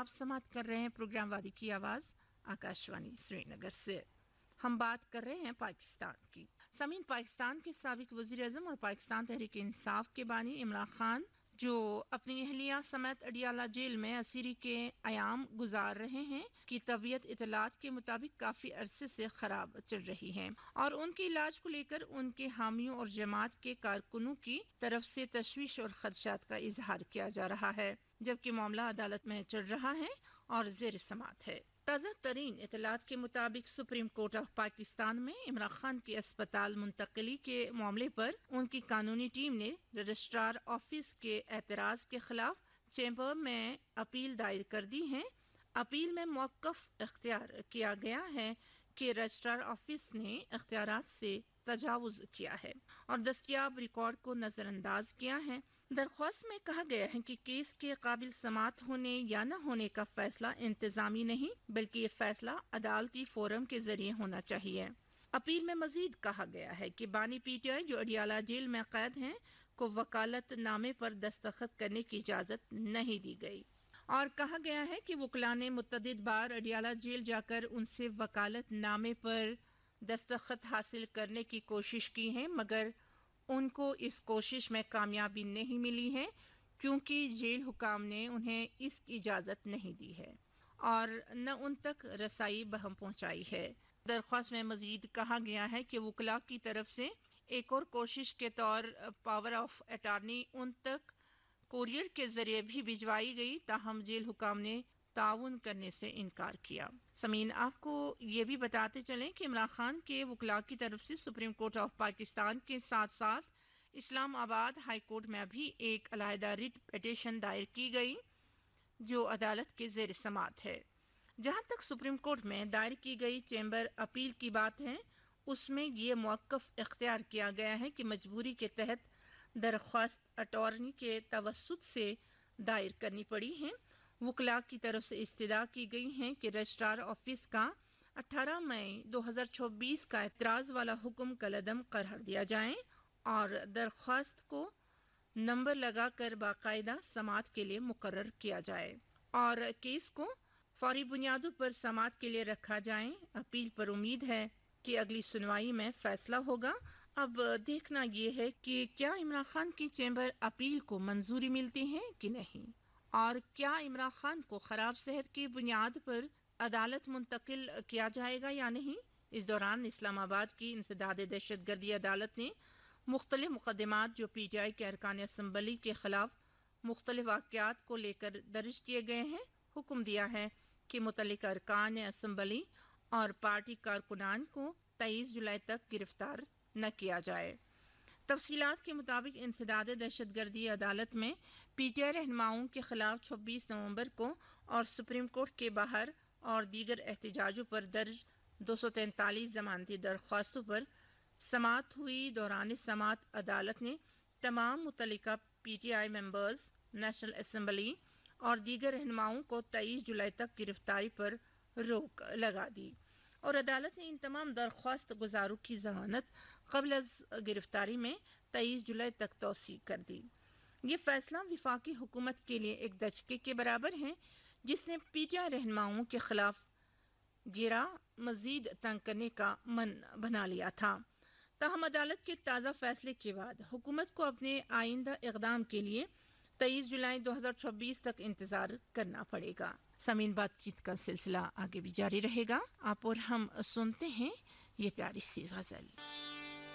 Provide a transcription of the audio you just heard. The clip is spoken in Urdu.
آپ سماعت کر رہے ہیں پروگرام وادی کی آواز آکاشوانی سری نگر سے۔ ہم بات کر رہے ہیں پاکستان کی۔ سامعین، پاکستان کے سابق وزیر اعظم اور پاکستان تحریک انصاف کے بانی عمران خان جو اپنی اہلیہ سمیت اڈیالہ جیل میں اسیری کے ایام گزار رہے ہیں کی طبیعت اطلاعات کے مطابق کافی عرصے سے خراب چل رہی ہے اور ان کے علاج کو لے کر ان کے حامیوں اور جماعت کے کارکنوں کی طرف سے تشویش اور خدشات کا اظہار کیا جا رہا ہے، جبکہ معاملہ عدالت میں چل رہا ہے اور زیر سماعت ہے۔ تازہ ترین اطلاعات کے مطابق سپریم کورٹ آف پاکستان میں عمران خان کی اسپتال منتقلی کے معاملے پر ان کی قانونی ٹیم نے رجسٹرار آفس کے اعتراض کے خلاف چیمبر میں اپیل دائر کر دی ہے۔ اپیل میں موقف اختیار کیا گیا ہے کہ رجسٹرار آفس نے اختیارات سے تجاوز کیا ہے اور دستیاب ریکارڈ کو نظر انداز کیا ہے۔ درخواست میں کہا گیا ہے کہ کیس کے قابل سماعت ہونے یا نہ ہونے کا فیصلہ انتظامی نہیں بلکہ یہ فیصلہ عدالتی فورم کے ذریعے ہونا چاہیے۔ اپیل میں مزید کہا گیا ہے کہ بانی پی ٹی آئی جو اڈیالہ جیل میں قید ہیں کو وکالت نامے پر دستخط کرنے کی اجازت نہیں دی گئی اور کہا گیا ہے کہ وکلاء نے متعدد بار اڈیالہ جیل جا کر ان سے وکالت نامے پر دستخط حاصل کرنے کی کوشش کی ہے مگر ان کو اس کوشش میں کامیابی نہیں ملی ہے کیونکہ جیل حکام نے انہیں اس کی اجازت نہیں دی ہے اور نہ ان تک رسائی بہم پہنچائی ہے۔ درخواست میں مزید کہا گیا ہے کہ وکلاء کی طرف سے ایک اور کوشش کے طور پاور آف اٹارنی ان تک کوریئر کے ذریعے بھی بھجوائی گئی تاہم جیل حکام نے تعاون کرنے سے انکار کیا۔ سامعین، آپ کو یہ بھی بتاتے چلیں کہ عمران خان کے وکلاء کی طرف سے سپریم کورٹ آف پاکستان کے ساتھ ساتھ اسلام آباد ہائی کورٹ میں بھی ایک علیحدہ ریٹ پٹیشن دائر کی گئی جو عدالت کے زیر سماعت ہے۔ جہاں تک سپریم کورٹ میں دائر کی گئی چیمبر اپیل کی بات ہے اس میں یہ موقف اختیار کیا گیا ہے کہ مجبوری کے تحت درخواست اٹارنی کے توسط سے دائر کرنی پڑی ہے۔ وکلاء کی طرف سے استدعا کی گئی ہے کہ رجسٹرار آفس کا 18 مئی 2024 کا اعتراض والا حکم کالعدم قرار دیا جائے اور درخواست کو نمبر لگا کر باقاعدہ سماعت کے لیے مقرر کیا جائے اور کیس کو فوری بنیادوں پر سماعت کے لیے رکھا جائے۔ اپیل پر امید ہے کہ اگلی سنوائی میں فیصلہ ہوگا۔ اب دیکھنا یہ ہے کہ کیا عمران خان کی چیمبر اپیل کو منظوری ملتی ہے کہ نہیں اور کیا عمران خان کو خراب صحت کی بنیاد پر عدالت منتقل کیا جائے گا یا نہیں۔ اس دوران اسلام آباد کی انسداد دہشت گردی عدالت نے مختلف مقدمات جو پی ٹی آئی کے ارکان اسمبلی کے خلاف مختلف واقعات کو لے کر درج کیے گئے ہیں، حکم دیا ہے کہ متعلقہ ارکان اسمبلی اور پارٹی کارکنان کو 23 جولائی تک گرفتار نہ کیا جائے۔ تفصیلات کے مطابق انسداد دہشت گردی عدالت میں پی ٹی آئی رہنماؤں کے خلاف 26 نومبر کو اور سپریم کورٹ کے باہر اور دیگر احتجاجوں پر درج 243 ضمانتی درخواستوں پر سماعت ہوئی۔ دوران سماعت عدالت نے تمام متعلقہ P T I members, national assembly اور دیگر رہنماؤں کو 23 جولائی تک گرفتاری پر روک لگا دی اور عدالت نے ان تمام درخواست گزاروں کی ضمانت قبل از گرفتاری میں 23 جولائی تک توسیع کر دی۔ یہ فیصلہ وفاقی حکومت کے لیے ایک دھچکے کے برابر ہے جس نے پی ٹی آئی رہنماؤں کے خلاف گھیرا مزید تنگ کرنے کا من بنا لیا تھا۔ تاہم عدالت کے تازہ فیصلے کے بعد حکومت کو اپنے آئندہ اقدام کے لیے 23 جولائی 2024 تک انتظار کرنا پڑے گا۔ سامعین، بات چیت کا سلسلہ آگے بھی جاری رہے گا۔ آپ اور ہم سنتے ہیں یہ پیاری سی غزل۔